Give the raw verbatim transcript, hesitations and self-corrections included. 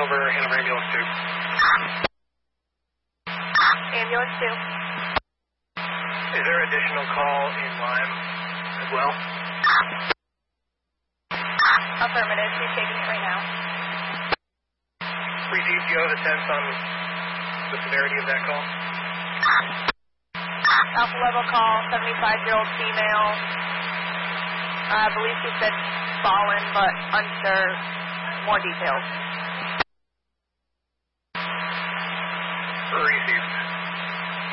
over Hanover Ambulance two. Ambulance two. Is there additional call in Lyme as well? Affirmative. She's taking it right now. Received, do you have a sense on the severity of that call? Alpha level call, seventy-five-year-old female. I believe she said fallen, but unsure. More details. Received.